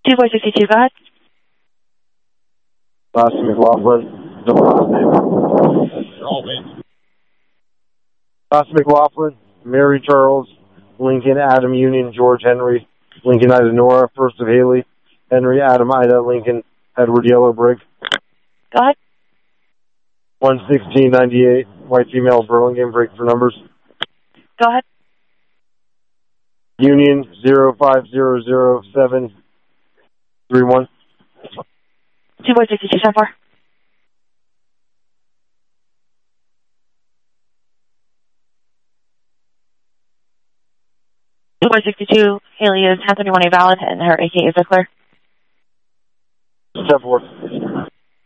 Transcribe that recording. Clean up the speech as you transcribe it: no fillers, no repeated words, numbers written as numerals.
2-462, go ahead. Last McLaughlin. No last name. Last McLaughlin, Mary Charles, Lincoln, Adam Union, George Henry, Lincoln Ida Nora, First of Haley, Henry Adam Ida, Lincoln Edward Yellow Brig. Go ahead. 11698, white female Burlingame, break for numbers. Go ahead. Union 0500731. 2-462, 10-4. Haley is 1031 A valid and her AK is clear. 10-4.